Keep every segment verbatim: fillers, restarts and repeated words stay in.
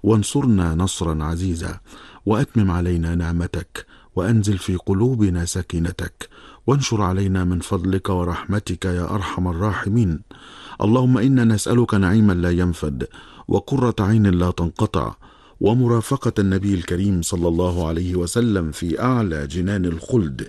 وانصرنا نصرا عزيزا، وأتمم علينا نعمتك، وأنزل في قلوبنا سكينتك، وانشر علينا من فضلك ورحمتك يا أرحم الراحمين. اللهم إنا نسألك نعيما لا ينفد، وقرة عين لا تنقطع، ومرافقة النبي الكريم صلى الله عليه وسلم في أعلى جنان الخلد.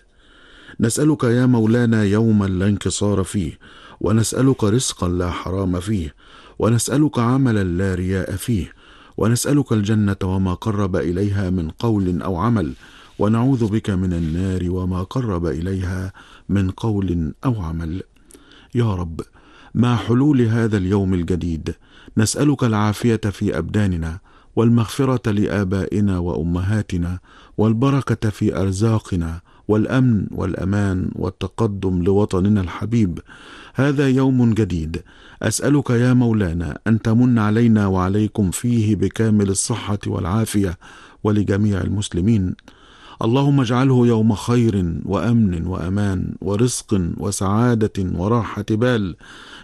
نسألك يا مولانا يوما لا انكسار فيه، ونسألك رزقا لا حرام فيه، ونسألك عملا لا رياء فيه، ونسألك الجنة وما قرب إليها من قول أو عمل، ونعوذ بك من النار وما قرب إليها من قول أو عمل. يا رب، مع حلول هذا اليوم الجديد نسألك العافية في أبداننا، والمغفرة لآبائنا وأمهاتنا، والبركة في أرزاقنا، والأمن والأمان والتقدم لوطننا الحبيب. هذا يوم جديد أسألك يا مولانا أن تمن علينا وعليكم فيه بكامل الصحة والعافية ولجميع المسلمين. اللهم اجعله يوم خير وأمن وأمان ورزق وسعادة وراحة بال،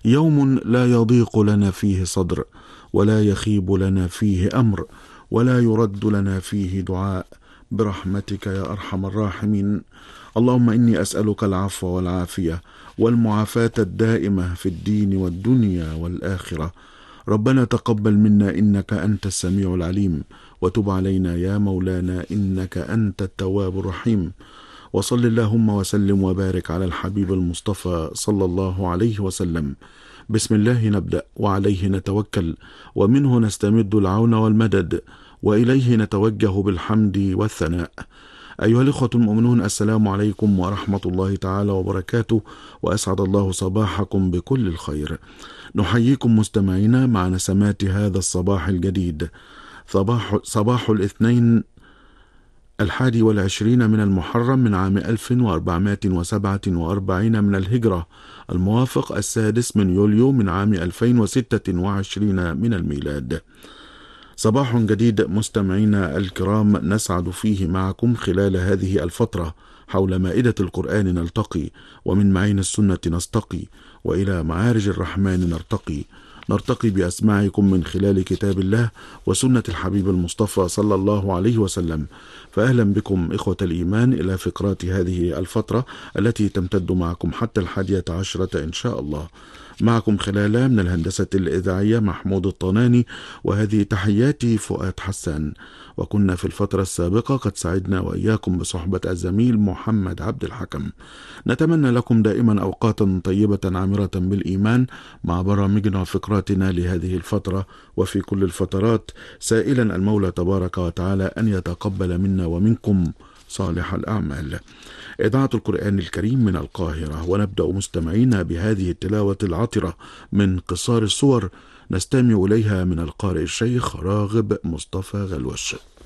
يوم لا يضيق لنا فيه صدر، ولا يخيب لنا فيه أمر، ولا يرد لنا فيه دعاء، برحمتك يا أرحم الراحمين. اللهم إني أسألك العفو والعافية والمعافاة الدائمة في الدين والدنيا والآخرة. ربنا تقبل منا إنك أنت السميع العليم، وتب علينا يا مولانا إنك أنت التواب الرحيم. وصل اللهم وسلم وبارك على الحبيب المصطفى صلى الله عليه وسلم. بسم الله نبدأ وعليه نتوكل، ومنه نستمد العون والمدد، وإليه نتوجه بالحمد والثناء. أيها الإخوة المؤمنون، السلام عليكم ورحمة الله تعالى وبركاته، وأسعد الله صباحكم بكل الخير. نحييكم مستمعينا مع نسمات هذا الصباح الجديد، صباح, صباح الاثنين الحادي والعشرين من المحرم من عام ألف وأربعمائة وسبعة وأربعين من الهجرة، الموافق السادس من يوليو من عام ألفين وستة وعشرين من الميلاد. صباح جديد مستمعينا الكرام، نسعد فيه معكم خلال هذه الفترة حول مائدة القرآن نلتقي، ومن معين السنة نستقي، وإلى معارج الرحمن نرتقي. نرتقي بأسماعكم من خلال كتاب الله وسنة الحبيب المصطفى صلى الله عليه وسلم. فأهلا بكم إخوة الإيمان إلى فقرات هذه الفترة التي تمتد معكم حتى الحادية عشرة إن شاء الله. معكم خلال من الهندسة الإذاعية محمود الطناني، وهذه تحياتي فؤاد حسان. وكنا في الفترة السابقة قد سعدنا وإياكم بصحبة الزميل محمد عبد الحكم. نتمنى لكم دائما أوقاتا طيبة عامرة بالإيمان مع برامجنا وفقراتنا لهذه الفترة وفي كل الفترات، سائلا المولى تبارك وتعالى أن يتقبل منا ومنكم صالح الأعمال. إذاعة القرآن الكريم من القاهرة، ونبدأ مستمعينا بهذه التلاوة العطرة من قصار الصور نستمع إليها من القارئ الشيخ راغب مصطفى غلوش.